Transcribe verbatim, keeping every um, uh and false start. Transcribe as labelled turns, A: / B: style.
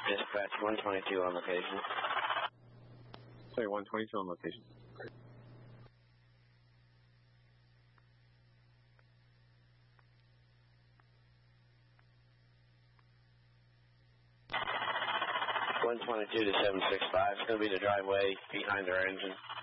A: Dispatch one twenty-two on location.
B: Sorry, one twenty-two on location.
A: one twenty-two to seven six five. It's going to be the driveway behind our engine.